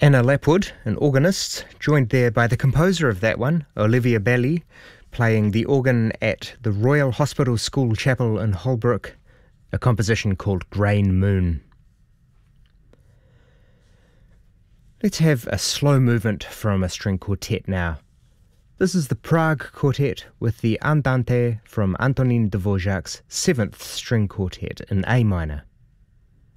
Anna Lapwood, an organist, joined there by the composer of that one, Olivia Belli, playing the organ at the Royal Hospital School Chapel in Holbrook, a composition called Grain Moon. Let's have a slow movement from a string quartet now. This is the Prague Quartet with the Andante from Antonin Dvorak's 7th String Quartet in A minor.